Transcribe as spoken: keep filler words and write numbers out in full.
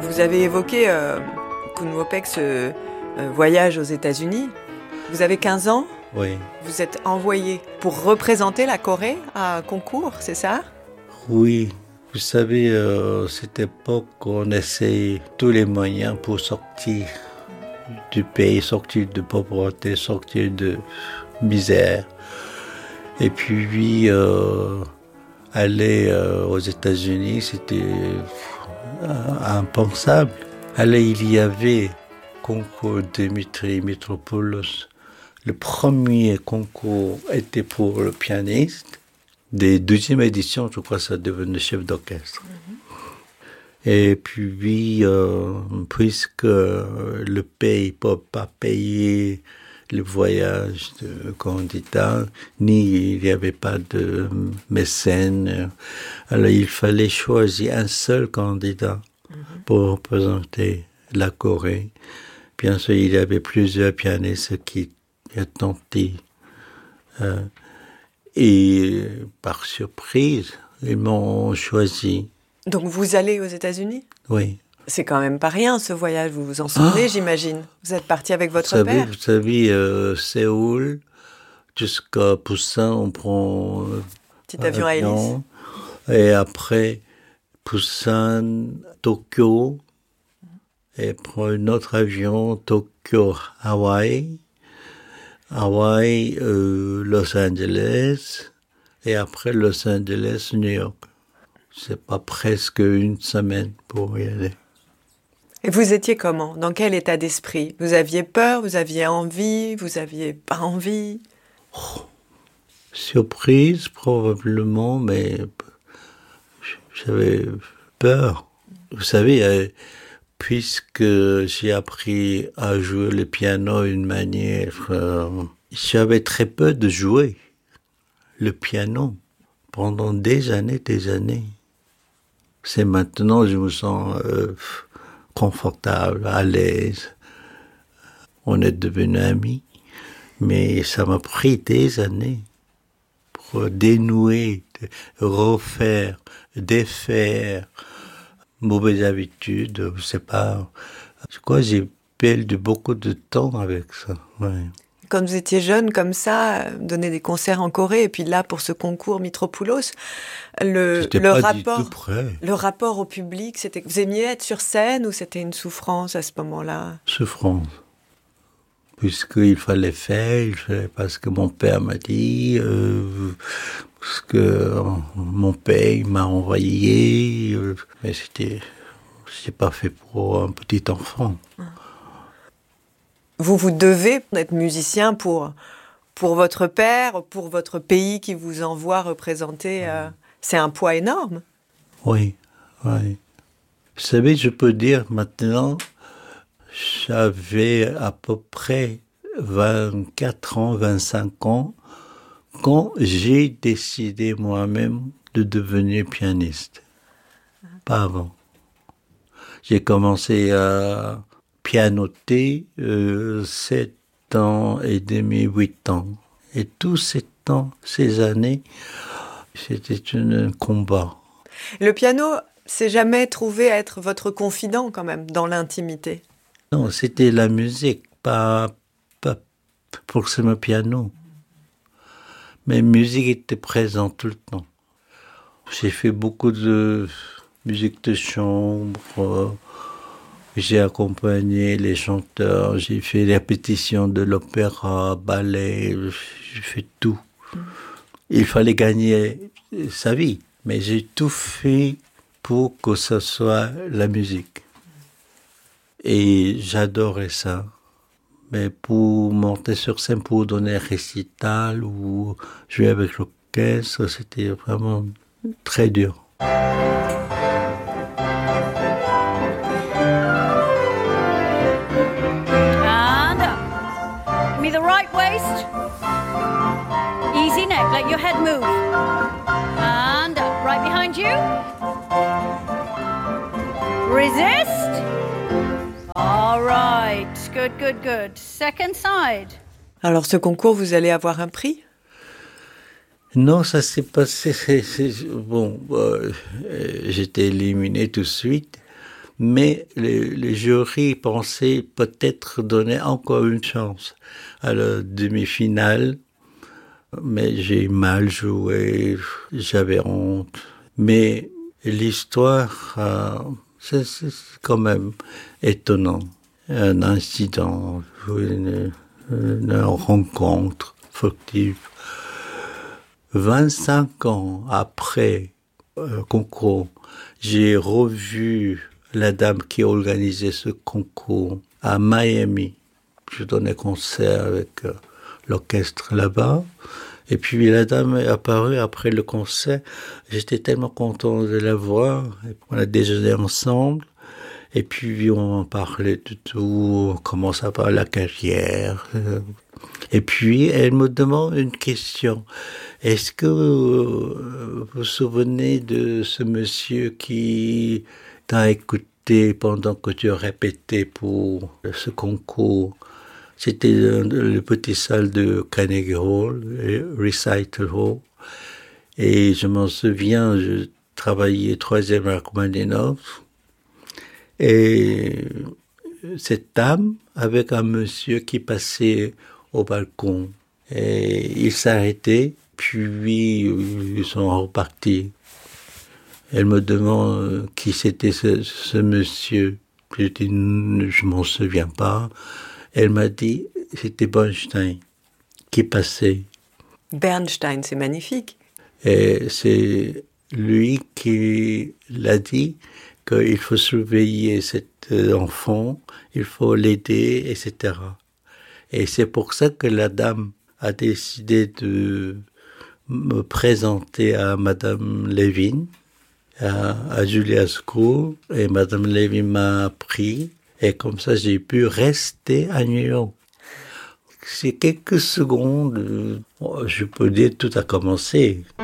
Vous avez évoqué euh, Koen Wopeck, ce euh, voyage aux États-Unis. Vous avez quinze ans. Oui. Vous êtes envoyé pour représenter la Corée à un concours, c'est ça? Oui. Vous savez, euh, à cette époque, on essaye tous les moyens pour sortir du pays, sortir de pauvreté, sortir de misère. Et puis, euh, aller euh, aux États-Unis, c'était euh, impensable. Allez, il y avait concours Dimitri Mitropoulos. Le premier concours était pour le pianiste. Des deuxième édition, je crois que ça devenait chef d'orchestre. Mm-hmm. Et puis, euh, puisque le pays ne peut pas payer le voyage de candidat, ni il n'y avait pas de mécène, alors il fallait choisir un seul candidat mm-hmm. pour représenter la Corée. Bien sûr, il y avait plusieurs pianistes qui ont tenté. Euh, Et par surprise, ils m'ont choisi. Donc vous allez aux États-Unis? Oui. C'est quand même pas rien ce voyage, vous vous en souvenez, ah, j'imagine. Vous êtes parti avec votre vous savez, père? Vous savez, euh, Séoul jusqu'à Busan, on prend un petit avion, avion à hélice. Et après, Busan, Tokyo, et prend un autre avion, Tokyo, Hawaï. Hawaï, euh, Los Angeles, et après Los Angeles, New York. C'est pas presque une semaine pour y aller. Et vous étiez comment? Dans quel état d'esprit? Vous aviez peur? Vous aviez envie? Vous aviez pas envie? Oh, surprise, probablement, mais j'avais peur. Vous savez, euh, puisque j'ai appris à jouer le piano d'une manière... Euh, j'avais très peur de jouer le piano pendant des années, des années. C'est maintenant je me sens euh, confortable, à l'aise. On est devenus amis, mais ça m'a pris des années pour dénouer, refaire, défaire mauvaises habitudes, je sais pas. Je crois que j'ai perdu beaucoup de temps avec ça. Ouais. Quand vous étiez jeune comme ça, donner des concerts en Corée, et puis là pour ce concours Mitropoulos, le, J'étais le pas rapport, du tout prêt. Le rapport au public, c'était, vous aimiez être sur scène ou c'était une souffrance à ce moment-là? Souffrance. Puisqu'il fallait faire, il fallait, parce que mon père m'a dit, euh, parce que mon père m'a envoyé, euh, mais c'était, c'est pas fait pour un petit enfant. Vous vous devez être musicien pour, pour votre père, pour votre pays qui vous envoie représenter. Euh, c'est un poids énorme. Oui, oui. Vous savez, je peux dire maintenant, j'avais à peu près vingt-quatre ans, vingt-cinq ans, quand j'ai décidé moi-même de devenir pianiste. Pas avant. J'ai commencé à pianoter euh, sept ans et demi, huit ans. Et tous ces temps, ces années, c'était un combat. Le piano s'est jamais trouvé être votre confident quand même, dans l'intimité? Non, c'était la musique, pas, pas forcément le piano. Mais la musique était présente tout le temps. J'ai fait beaucoup de musique de chambre, j'ai accompagné les chanteurs, j'ai fait les répétitions de l'opéra, ballet, j'ai fait tout. Il fallait gagner sa vie, mais j'ai tout fait pour que ce soit la musique. Et j'adorais ça. Mais pour monter sur scène, pour donner un récital ou jouer avec l'orchestre, c'était vraiment très dur. And up. Give me the right waist. Easy neck, let your head move. And up, right behind you. Resist. All right, good, good, good. Second side. Alors ce concours, vous allez avoir un prix? Non, ça s'est passé, c'est, c'est, bon, euh, j'étais éliminé tout de suite, Mais les, les jurys pensaient peut-être donner encore une chance à la demi-finale. Mais j'ai mal joué, j'avais honte. Mais l'histoire, euh, c'est, c'est quand même étonnant. Un incident, une, une rencontre furtive. vingt-cinq ans après le euh, concours, j'ai revu la dame qui organisait ce concours à Miami. Je donnais concert avec euh, l'orchestre là-bas. Et puis la dame est apparue après le concert. J'étais tellement content de la voir. On a déjeuné ensemble. Et puis on parlait de tout. On commence à parler de la carrière. Et puis elle me demande une question. Est-ce que vous vous souvenez de ce monsieur qui t'a écouté pendant que tu répétais pour ce concours? C'était le, le petit salle de Carnegie Hall, Recital Hall. Et je m'en souviens, je travaillais troisième à Rachmaninoff. Et cette dame avec un monsieur qui passait au balcon. Et il s'arrêtait, puis ils sont repartis. Elle me demande qui c'était ce, ce monsieur. Je dis, je m'en souviens pas. Elle m'a dit, c'était Bernstein qui passait. Bernstein, c'est magnifique. Et c'est lui qui l'a dit qu'il faut surveiller cet enfant, il faut l'aider, et cetera. Et c'est pour ça que la dame a décidé de me présenter à Madame Levin, à, à Juilliard School, et Madame Levin m'a appris. Et comme ça, j'ai pu rester à New York. C'est quelques secondes, je peux dire, tout a commencé.